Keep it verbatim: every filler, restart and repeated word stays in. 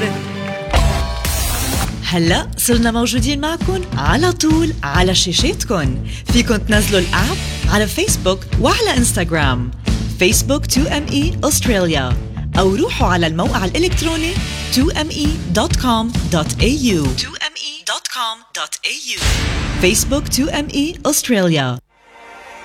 هلأ صرنا موجودين معكن على طول على شاشتكن. فيكن تنزلوا الآب على فيسبوك وعلى إنستغرام فيسبوك تو إم إي أستراليا، أو روحوا على الموقع الإلكتروني تو إم إي دوت كوم دوت إيه يو تو إم إي دوت كوم دوت إيه يو. فيسبوك تو إم إي أستراليا.